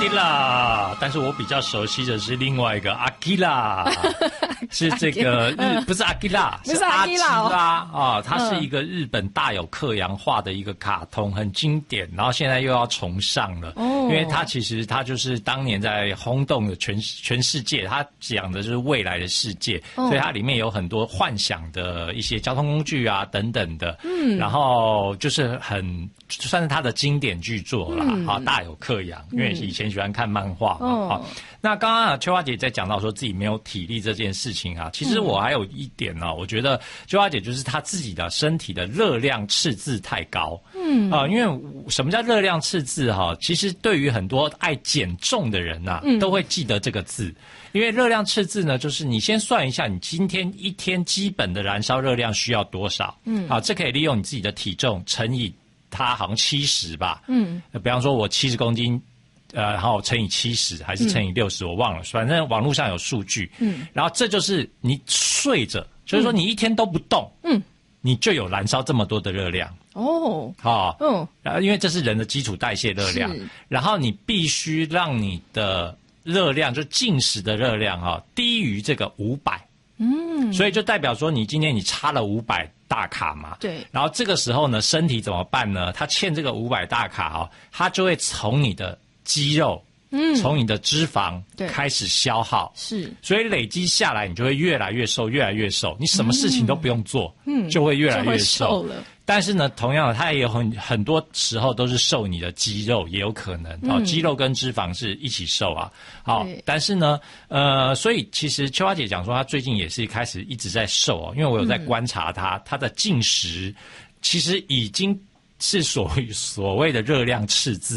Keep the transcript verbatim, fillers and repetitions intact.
Akira， 但是我比较熟悉的是另外一个 Akira， 是这个日不是 Akira， 是阿基拉啊，它是一个日本大有克洋画的一个卡通，很经典，然后现在又要重上了，哦、因为它其实它就是当年在轰动的全全世界，它讲的就是未来的世界，哦、所以它里面有很多幻想的一些交通工具啊等等的，嗯，然后就是很算是它的经典巨作啦，嗯、啊，大有克洋，因为以前喜欢看漫画嘛，嗯、好，那刚刚啊秋花姐在讲到说自己没有体力这件事情啊，其实我还有一点呢、啊，我觉得秋花姐就是她自己的身体的热量赤字太高，嗯啊、呃，因为什么叫热量赤字哈、啊？其实对于很多爱减重的人呐、啊，嗯、都会记得这个字，因为热量赤字呢，就是你先算一下你今天一天基本的燃烧热量需要多少，嗯，啊，这可以利用你自己的体重乘以它好像七十吧，嗯，比方说我七十公斤。呃，然后乘以七十还是乘以六十、嗯，我忘了，反正网络上有数据。嗯，然后这就是你睡着，就是说你一天都不动，嗯，你就有燃烧这么多的热量。哦，好、哦，嗯，然后因为这是人的基础代谢热量，然后你必须让你的热量，就进食的热量哈、哦，低于这个五百。嗯，所以就代表说你今天你差了五百大卡嘛，对，然后这个时候呢，身体怎么办呢？它欠这个五百大卡哦，它就会从你的肌肉，嗯，从你的脂肪开始消耗，是，所以累积下来，你就会越来越瘦，越来越瘦。你什么事情都不用做，嗯，就会越来越瘦。瘦了。但是呢，同样的，它也有很很多时候都是瘦你的肌肉，也有可能。嗯、哦，肌肉跟脂肪是一起瘦啊。好、哦，但是呢，呃，所以其实秋花姐讲说，她最近也是开始一直在瘦哦，因为我有在观察她，她、嗯、的进食其实已经是所所谓的热量赤字。